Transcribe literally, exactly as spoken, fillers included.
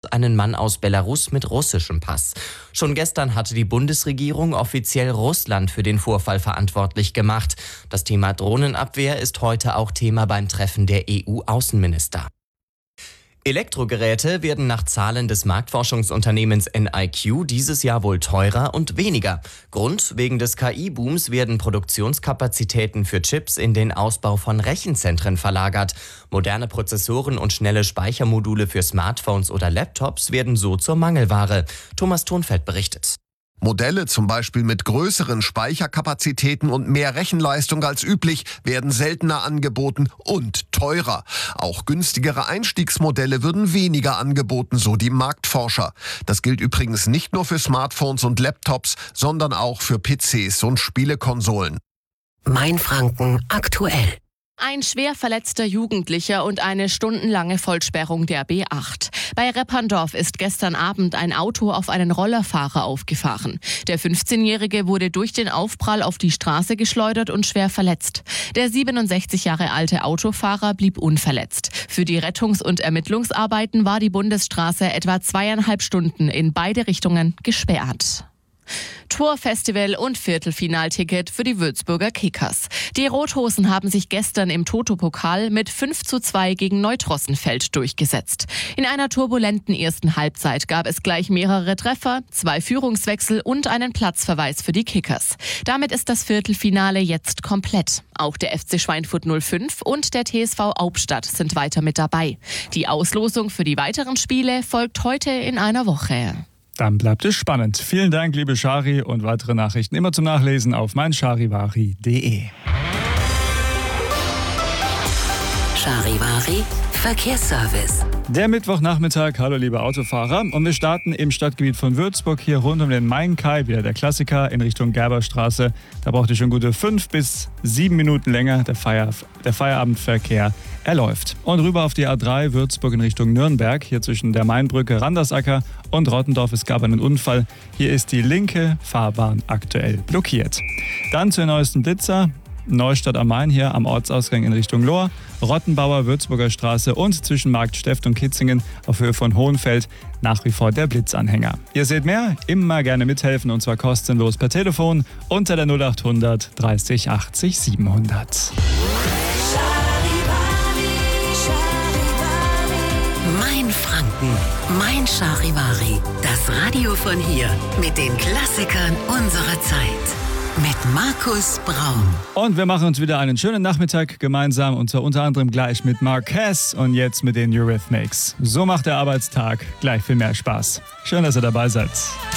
einen Mann aus Belarus mit russischem Pass. Schon gestern hatte die Bundesregierung offiziell Russland für den Vorfall verantwortlich gemacht. Das Thema Drohnenabwehr ist heute auch Thema beim Treffen der E U-Außenminister. Elektrogeräte werden nach Zahlen des Marktforschungsunternehmens N I Q dieses Jahr wohl teurer und weniger. Grund: wegen des K I-Booms werden Produktionskapazitäten für Chips in den Ausbau von Rechenzentren verlagert. Moderne Prozessoren und schnelle Speichermodule für Smartphones oder Laptops werden so zur Mangelware. Thomas Thonfeld berichtet. Modelle zum Beispiel mit größeren Speicherkapazitäten und mehr Rechenleistung als üblich werden seltener angeboten und teurer. Auch günstigere Einstiegsmodelle würden weniger angeboten, so die Marktforscher. Das gilt übrigens nicht nur für Smartphones und Laptops, sondern auch für P Cs und Spielekonsolen. Mainfranken aktuell. Ein schwer verletzter Jugendlicher und eine stundenlange Vollsperrung der B acht. Bei Repperndorf ist gestern Abend ein Auto auf einen Rollerfahrer aufgefahren. Der fünfzehnjährige wurde durch den Aufprall auf die Straße geschleudert und schwer verletzt. Der siebenundsechzig Jahre alte Autofahrer blieb unverletzt. Für die Rettungs- und Ermittlungsarbeiten war die Bundesstraße etwa zweieinhalb Stunden in beide Richtungen gesperrt. Tour-Festival und Viertelfinalticket für die Würzburger Kickers. Die Rothosen haben sich gestern im Toto-Pokal mit fünf zu zwei gegen Neutrossenfeld durchgesetzt. In einer turbulenten ersten Halbzeit gab es gleich mehrere Treffer, zwei Führungswechsel und einen Platzverweis für die Kickers. Damit ist das Viertelfinale jetzt komplett. Auch der F C Schweinfurt null fünf und der T S V Hauptstadt sind weiter mit dabei. Die Auslosung für die weiteren Spiele folgt heute in einer Woche. Dann bleibt es spannend. Vielen Dank, liebe Shari, und weitere Nachrichten immer zum Nachlesen auf meincharivari punkt de. Charivari Verkehrsservice. Der Mittwochnachmittag, hallo liebe Autofahrer, und wir starten im Stadtgebiet von Würzburg hier rund um den Main-Kai, wieder der Klassiker in Richtung Gerberstraße. Da braucht ihr schon gute fünf bis sieben Minuten länger. Der, Feier, der Feierabendverkehr erläuft. Und rüber auf die A drei Würzburg in Richtung Nürnberg, hier zwischen der Mainbrücke, Randersacker und Rottendorf. Es gab einen Unfall. Hier ist die linke Fahrbahn aktuell blockiert. Dann zur neuesten Blitzer. Neustadt am Main hier am Ortsausgang in Richtung Lohr, Rottenbauer, Würzburger Straße und zwischen Markt Steft und Kitzingen auf Höhe von Hohenfeld nach wie vor der Blitzanhänger. Ihr seht mehr, immer gerne mithelfen, und zwar kostenlos per Telefon unter der null achthundert dreißig achtzig siebenhundert. Mainfranken, Mein Charivari, das Radio von hier mit den Klassikern unserer Zeit. Mit Markus Braun. Und wir machen uns wieder einen schönen Nachmittag gemeinsam, und zwar unter anderem gleich mit Marquez und jetzt mit den Eurythmics. So macht der Arbeitstag gleich viel mehr Spaß. Schön, dass ihr dabei seid.